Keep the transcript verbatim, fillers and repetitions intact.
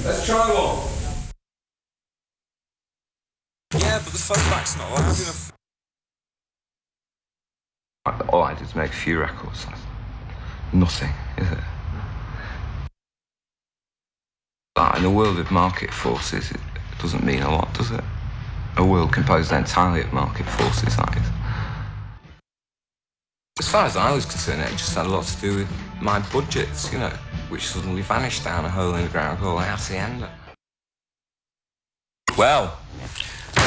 Let's try one. Yeah, but the phone back's not loud enough. All I did was make a few records. Nothing, is it? But in a world of market forces, it doesn't mean a lot, does it? A world composed entirely of market forces, that is. As far as I was concerned, it just had a lot to do with my budgets, you know, which suddenly vanished down a hole in the ground called Hacienda. Well,